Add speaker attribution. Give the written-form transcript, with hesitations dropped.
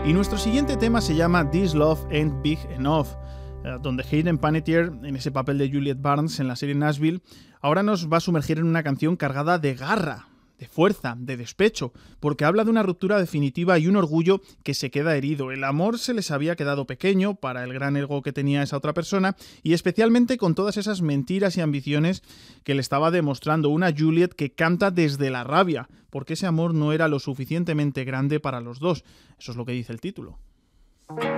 Speaker 1: Y nuestro siguiente tema se llama This Love Ain't Big Enough, donde Hayden Panettiere, en ese papel de Juliet Barnes en la serie Nashville, ahora nos va a sumergir en una canción cargada de garra, de fuerza, de despecho, porque habla de una ruptura definitiva y un orgullo que se queda herido. El amor se les había quedado pequeño para el gran ego que tenía esa otra persona, y especialmente con todas esas mentiras y ambiciones que le estaba demostrando una Juliet que canta desde la rabia, porque ese amor no era lo suficientemente grande para los dos. Eso es lo que dice el título.